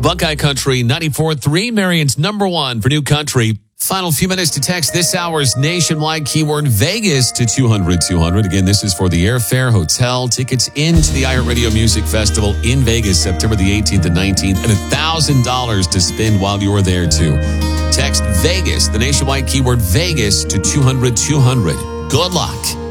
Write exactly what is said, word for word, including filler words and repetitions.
Buckeye Country ninety-four point three, Marion's number one for new country. Final few minutes to text this hour's nationwide keyword Vegas to two hundred two hundred. Again, this is for the airfare, hotel, tickets into the iHeartRadio Music Festival in Vegas, September the eighteenth and nineteenth, and one thousand dollars to spend while you're there, too. Text Vegas, the nationwide keyword Vegas, to two hundred two hundred. Good luck.